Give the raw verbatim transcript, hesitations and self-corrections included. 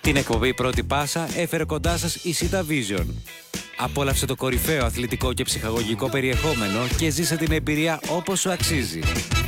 Την εκπομπή Πρώτη Πάσα έφερε κοντά σας η Sita Vision. Απόλαυσε το κορυφαίο αθλητικό και ψυχαγωγικό περιεχόμενο και ζήσε την εμπειρία όπως σου αξίζει.